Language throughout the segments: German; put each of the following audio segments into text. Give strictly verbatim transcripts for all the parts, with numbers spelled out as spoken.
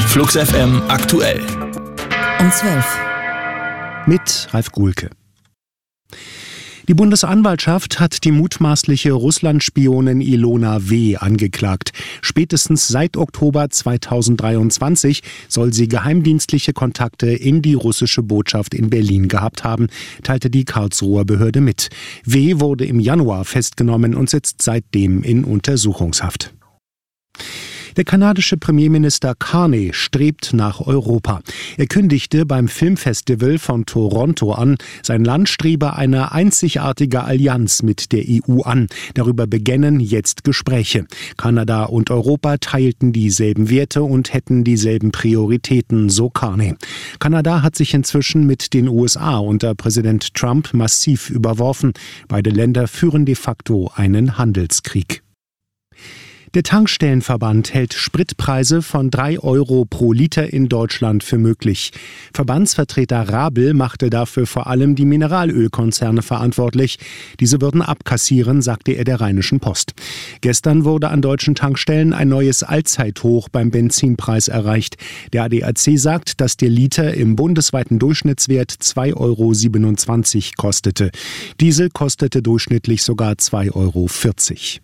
Flux F M aktuell. Um zwölf. Mit Ralf Guhlke. Die Bundesanwaltschaft hat die mutmaßliche Russland-Spionin Ilona W. angeklagt. Spätestens seit Oktober zweitausenddreiundzwanzig soll sie geheimdienstliche Kontakte in die russische Botschaft in Berlin gehabt haben, teilte die Karlsruher Behörde mit. W. wurde im Januar festgenommen und sitzt seitdem in Untersuchungshaft. Der kanadische Premierminister Carney strebt nach Europa. Er kündigte beim Filmfestival von Toronto an, sein Land strebe eine einzigartige Allianz mit der E U an. Darüber beginnen jetzt Gespräche. Kanada und Europa teilten dieselben Werte und hätten dieselben Prioritäten, so Carney. Kanada hat sich inzwischen mit den U S A unter Präsident Trump massiv überworfen. Beide Länder führen de facto einen Handelskrieg. Der Tankstellenverband hält Spritpreise von drei Euro pro Liter in Deutschland für möglich. Verbandsvertreter Rabel machte dafür vor allem die Mineralölkonzerne verantwortlich. Diese würden abkassieren, sagte er der Rheinischen Post. Gestern wurde an deutschen Tankstellen ein neues Allzeithoch beim Benzinpreis erreicht. Der A D A C sagt, dass der Liter im bundesweiten Durchschnittswert zwei Euro siebenundzwanzig kostete. Diesel kostete durchschnittlich sogar zwei Euro vierzig.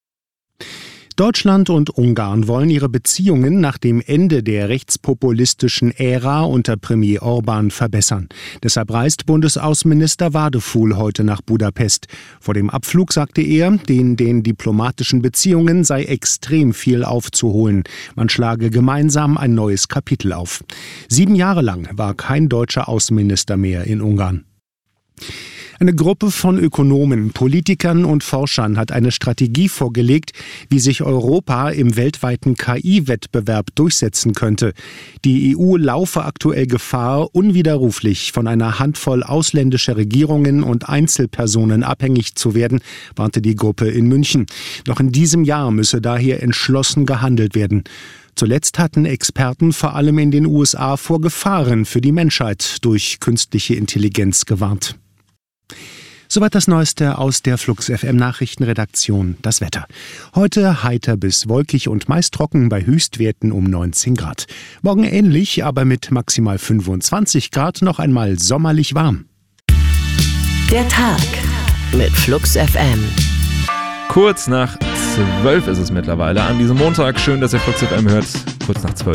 Deutschland und Ungarn wollen ihre Beziehungen nach dem Ende der rechtspopulistischen Ära unter Premier Orbán verbessern. Deshalb reist Bundesaußenminister Wadefuhl heute nach Budapest. Vor dem Abflug sagte er, in den diplomatischen Beziehungen sei extrem viel aufzuholen. Man schlage gemeinsam ein neues Kapitel auf. Sieben Jahre lang war kein deutscher Außenminister mehr in Ungarn. Eine Gruppe von Ökonomen, Politikern und Forschern hat eine Strategie vorgelegt, wie sich Europa im weltweiten K I-Wettbewerb durchsetzen könnte. Die E U laufe aktuell Gefahr, unwiderruflich von einer Handvoll ausländischer Regierungen und Einzelpersonen abhängig zu werden, warnte die Gruppe in München. Noch in diesem Jahr müsse daher entschlossen gehandelt werden. Zuletzt hatten Experten vor allem in den U S A vor Gefahren für die Menschheit durch künstliche Intelligenz gewarnt. Soweit das Neueste aus der Flux F M Nachrichtenredaktion. Das Wetter. Heute heiter bis wolkig und meist trocken bei Höchstwerten um neunzehn Grad. Morgen ähnlich, aber mit maximal fünfundzwanzig Grad noch einmal sommerlich warm. Der Tag mit Flux F M. Kurz nach zwölf ist es mittlerweile an diesem Montag. Schön, dass ihr Flux F M hört. Kurz nach zwölf.